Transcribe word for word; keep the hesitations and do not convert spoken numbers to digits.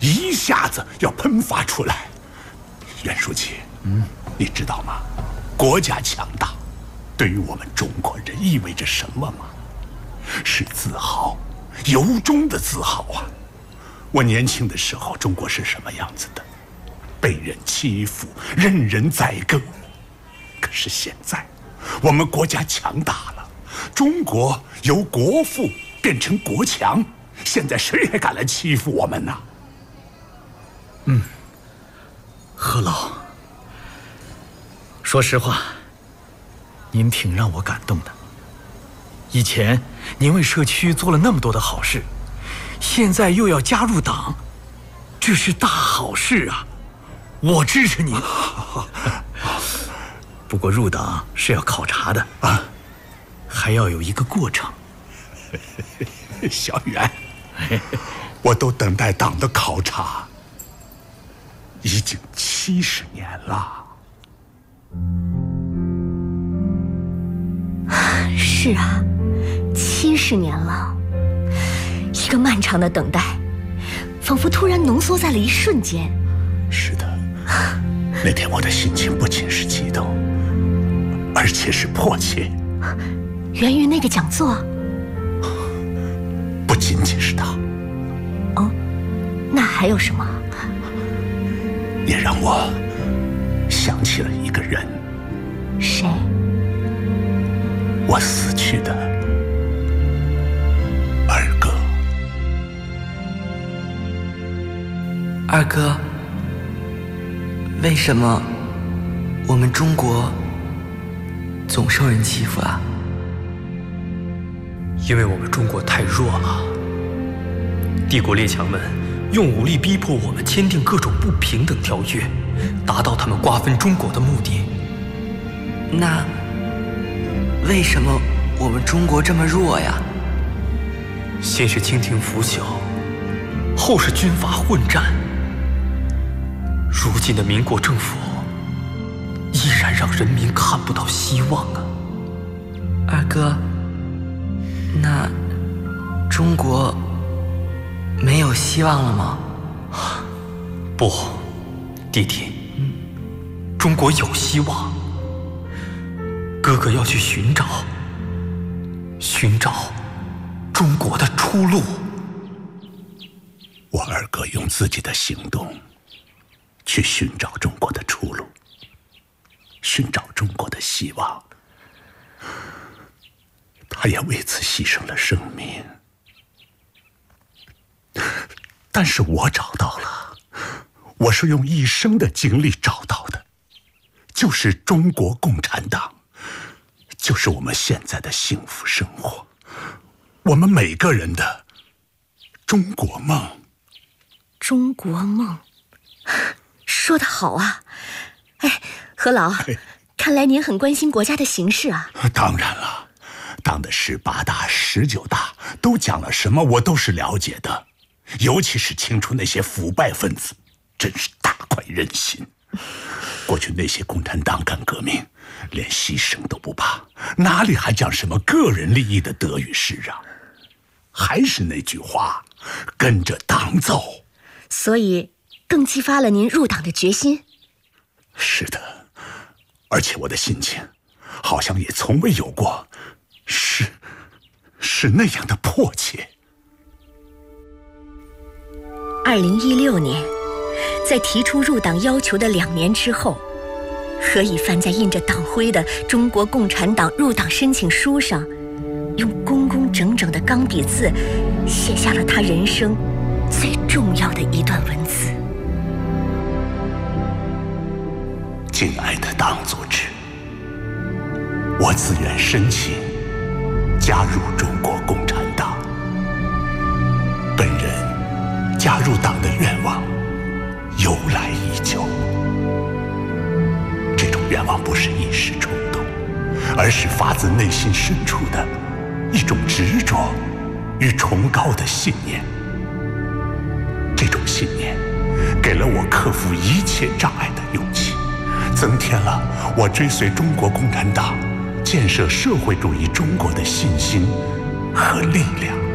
一下子要喷发出来。袁书记，嗯，你知道吗？国家强大对于我们中国人意味着什么吗？是自豪，由衷的自豪啊！我年轻的时候，中国是什么样子的？被人欺负，任人宰割。可是现在，我们国家强大了，中国由国富变成国强，现在谁还敢来欺负我们呢？ 嗯，何老，说实话，您挺让我感动的。以前您为社区做了那么多的好事，现在又要加入党，这是大好事啊！我支持您。不过入党是要考察的啊，还要有一个过程。 小袁，我都等待党的考察已经七十年了。 是啊，七十年了，一个漫长的等待，仿佛突然浓缩在了一瞬间。 是的，那天我的心情不仅是激动，而且是迫切。 源于那个讲座？ 不仅仅是他。 哦，那还有什么？ 也让我想起了一个人。 谁？ 我死去的二哥。 二哥，为什么我们中国总受人欺负啊？ 因为我们中国太弱了，帝国列强们用武力逼迫我们签订各种不平等条约，达到他们瓜分中国的目的。 那为什么我们中国这么弱呀？ 先是清廷腐朽，后是军阀混战，如今的民国政府依然让人民看不到希望啊！ 二哥，那中国没有希望了吗？ 不，弟弟，嗯，中国有希望。哥哥要去寻找，寻找中国的出路。 我二哥用自己的行动去寻找中国的出路，寻找中国的希望。他也为此牺牲了生命，但是我找到了，我是用一生的经历找到的，就是中国共产党，就是我们现在的幸福生活，我们每个人的中国梦。 中国梦，说得好啊！哎，何老，哎，看来您很关心国家的形势啊。 当然了，党的十八大、十九大都讲了什么，我都是了解的。尤其是清除那些腐败分子，真是大快人心。过去那些共产党干革命，连牺牲都不怕，哪里还讲什么个人利益的得与失啊？还是那句话，跟着党走。 所以更激发了您入党的决心。 是的，而且我的心情好像也从未有过是是那样的迫切。 二零一六年，在提出入党要求的两年之后，何以帆在印着党徽的中国共产党入党申请书上，用工工整整的钢笔字写下了他人生最重要的一段文字。 敬爱的党组织，我自愿申请加入中国共产党。本人加入党的愿望由来已久，这种愿望不是一时冲动，而是发自内心深处的一种执着与崇高的信念。这种信念给了我克服一切障碍的勇气，增添了我追随中国共产党建设社会主义中国的信心和力量。